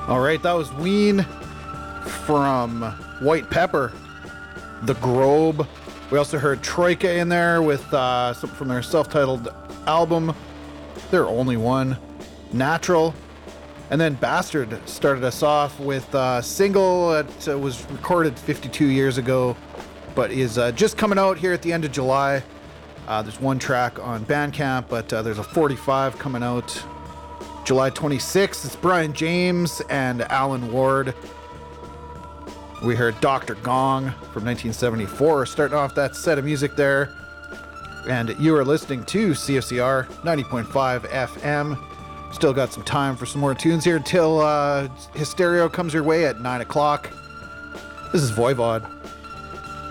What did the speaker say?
All right, that was Ween from White Pepper, The Grobe. We also heard Troika in there with something from their self-titled album, their only one, Natural. And then Bastard started us off with a single that was recorded 52 years ago, but is just coming out here at the end of July. There's one track on Bandcamp, but there's a 45 coming out July 26th. It's Brian James and Alan Ward. We heard Dr. Gong from 1974, starting off that set of music there. And you are listening to CFCR 90.5 FM. Still got some time for some more tunes here until Hysterio comes your way at 9 o'clock. This is Voivod.